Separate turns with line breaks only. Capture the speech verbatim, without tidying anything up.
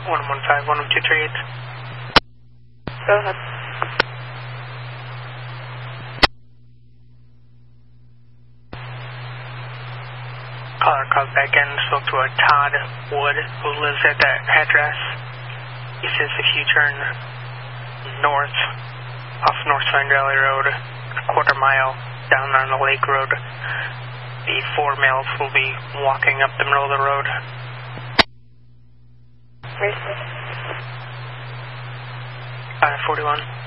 one one five, one two three eight.
Go ahead.
Caller called back in, spoke to a Todd Wood who lives at that address. He says if you turn north off North Pine Valley Road, a quarter mile down on the Lake Road, the four males will be walking up the middle of the road.
Race.
five forty-one.